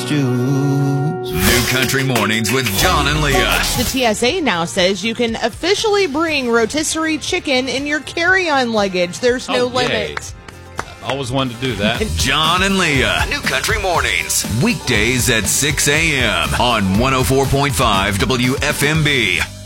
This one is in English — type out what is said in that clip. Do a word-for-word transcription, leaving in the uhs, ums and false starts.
juice. New Country Mornings with John and Leah. The T S A now says you can officially bring rotisserie chicken in your carry-on luggage. There's no Oh, yay. limit. Always wanted to do that. John and Leah. New Country Mornings. Weekdays at six a.m. on one oh four point five W F M B.